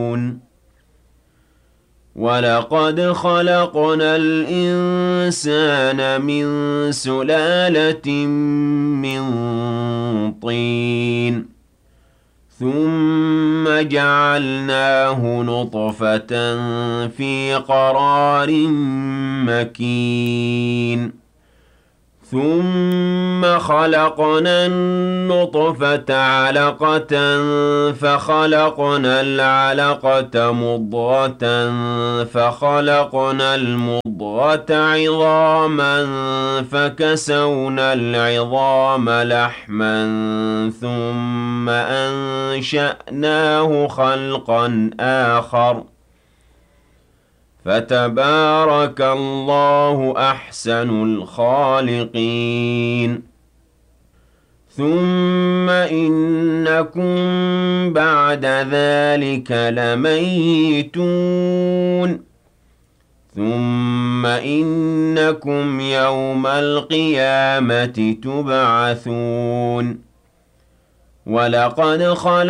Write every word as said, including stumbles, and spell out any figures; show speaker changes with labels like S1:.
S1: وَلَقَدْ خَلَقْنَا الْإِنسَانَ مِن سُلَالَةٍ مِّن طِينٍ ثُمَّ جَعَلْنَاهُ نُطْفَةً فِي قَرَارٍ مَّكِينٍ ثُمَّ خَلَقْنَا النُّطْفَةَ عَلَقَةً فَخَلَقْنَا الْعَلَقَةَ مُضْغَةً فَخَلَقْنَا الْمُضْغَةَ عِظَامًا فَكَسَوْنَا الْعِظَامَ لَحْمًا ثُمَّ أَنشَأْنَاهُ خَلْقًا آخَرَ فَتَبَارَكَ اللَّهُ أَحْسَنُ الْخَالِقِينَ ثُمَّ إِنَّكُم بَعْدَ ذَلِكَ لَمَيِّتُونَ ثُمَّ إِنَّكُمْ يَوْمَ الْقِيَامَةِ تُبْعَثُونَ وَلَقَدْ خَلَقْنَا